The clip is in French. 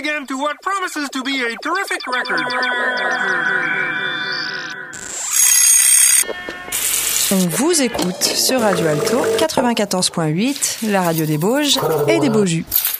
again to what promises to be a terrific record. On vous écoute sur Radio Alto 94.8, la radio des Bauges et des Baujus.